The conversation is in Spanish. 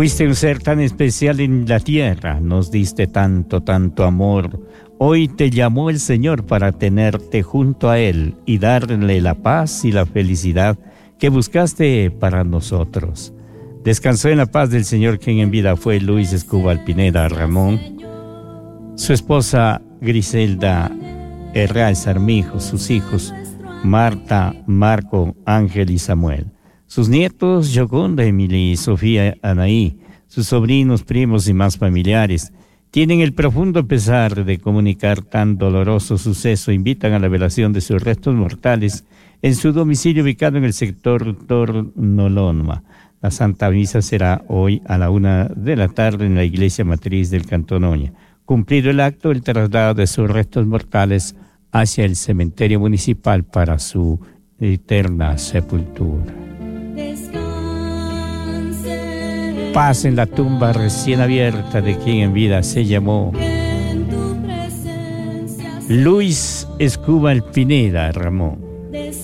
Fuiste un ser tan especial en la tierra, nos diste tanto, tanto amor. Hoy te llamó el Señor para tenerte junto a Él y darle la paz y la felicidad que buscaste para nosotros. Descansó en la paz del Señor, quien en vida fue Luis Escobar Pineda Ramón, su esposa Griselda Herrán Sarmijo, sus hijos Marta, Marco, Ángel y Samuel, sus nietos Yoconda, Emilia y Sofía Anaí, sus sobrinos, primos y más familiares. Tienen el profundo pesar de comunicar tan doloroso suceso. Invitan a la velación de sus restos mortales en su domicilio ubicado en el sector Tornolonma. La Santa Misa será hoy a la 1:00 p.m. en la iglesia matriz del Cantón Oña. Cumplido el acto, el traslado de sus restos mortales hacia el cementerio municipal para su eterna sepultura. Paz en la tumba recién abierta de quien en vida se llamó Luis Escobar Pineda Ramón.